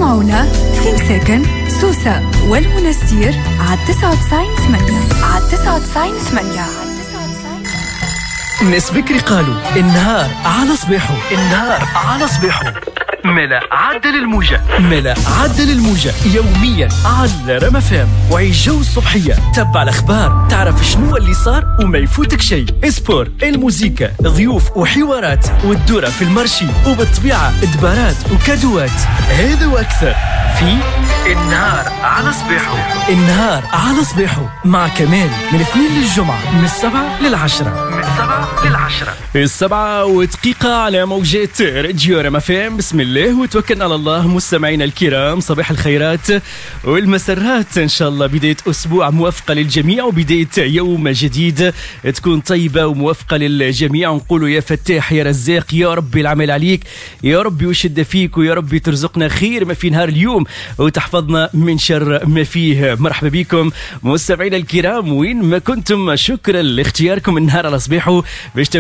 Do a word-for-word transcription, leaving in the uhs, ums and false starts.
اسمعونا في مساكن سوسة والمنستير على تسعة وتسعين ثمانية على تسعة وتسعين ثمانية. ناس بكري قالوا النهار على صباحه، النهار على صباحه. ملا عدل الموجة، ملا عدل الموجة يوميا على رما فام. وعيش جو الصبحية، تبع الأخبار، تعرف شنو اللي صار وما يفوتك شيء. اسبور، الموسيقى، ضيوف وحوارات، والدورة في المرشي، وبالطبيعة دبارات وكادوات. هذا وأكثر في النهار على صباحه. النهار على صباحه مع كمال من الاثنين للجمعة من السبعة للعشرة، من السبعة للعشرة، السبعة ودقيقة على موجات راديو رما فام. بسم الله وتوكلنا على الله. مستمعينا الكرام، صباح الخيرات والمسرات ان شاء الله. بداية اسبوع موافقة للجميع وبداية يوم جديد تكون طيبة وموافقة للجميع. ونقولوا يا فتاح يا رزاق، يا ربي العمل عليك، يا ربي وشد فيك، ويا ربي ترزقنا خير ما في نهار اليوم وتحفظنا من شر ما فيه. مرحبا بكم مستمعينا الكرام وين ما كنتم. شكرا لاختياركم النهار على صباحه باش